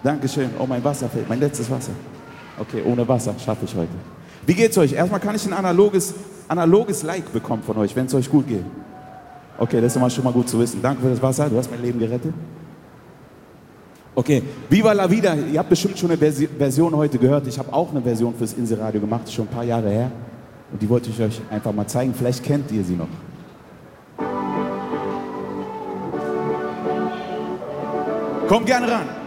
Dankeschön. Oh, mein Wasser fehlt, mein letztes Wasser. Okay, ohne Wasser schaffe ich heute. Wie geht's euch? Erstmal kann ich ein analoges Like bekommen von euch, wenn es euch gut geht. Okay, das ist immer schon mal gut zu wissen. Danke für das Wasser, du hast mein Leben gerettet. Okay, Viva la Vida. Ihr habt bestimmt schon eine Version heute gehört. Ich habe auch eine Version fürs Insel-Radio gemacht, ist schon ein paar Jahre her. Und die wollte ich euch einfach mal zeigen. Vielleicht kennt ihr sie noch. Kommt gerne ran.